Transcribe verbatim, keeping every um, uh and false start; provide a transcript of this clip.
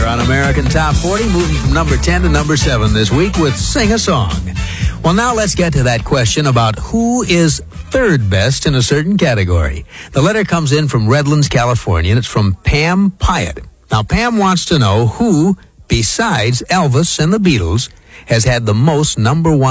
here on American Top forty, moving from number ten to number seven this week with Sing a Song. Well, now let's get to that question about who is third best in a certain category. The letter comes in from Redlands, California, and it's from Pam Pyatt. Now, Pam wants to know who, besides Elvis and the Beatles, has had the most number one